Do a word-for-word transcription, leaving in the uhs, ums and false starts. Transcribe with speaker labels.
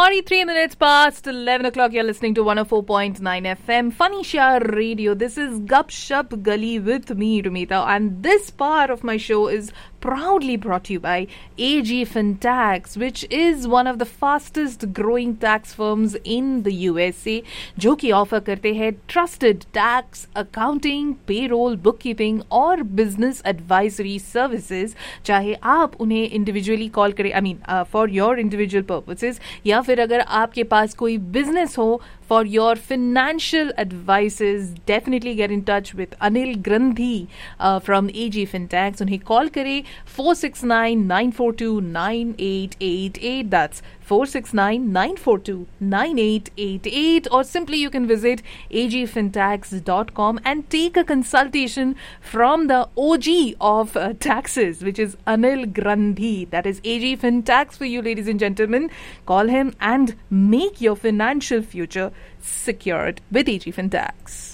Speaker 1: forty-three minutes past eleven o'clock. You're listening to one oh four point nine F M. Funny Shah Radio. This is Gup Shup Gali with me, Rumita. And this part of my show is proudly brought to you by A G Fintax, which is one of the fastest growing tax firms in the U S A, जो कि offer करते हैं trusted tax, accounting, payroll, book keeping और business advisory services. चाहे आप उन्हें individually call करें, I mean for your individual purposes, या फिर अगर आपके पास कोई बिजनेस हो for your financial advices, definitely get in touch with Anil Grandhi uh, from A G Fintax. उन्हें कॉल करें four six nine nine four two nine eight eight eight. That's four six nine nine four two nine eight eight eight. Or simply you can visit a g fintax dot com and take a consultation from the O G of uh, taxes, which is Anil Grandhi. That is A G Fintax for you, ladies and gentlemen. Call him and make your financial future secured with A G Fintax.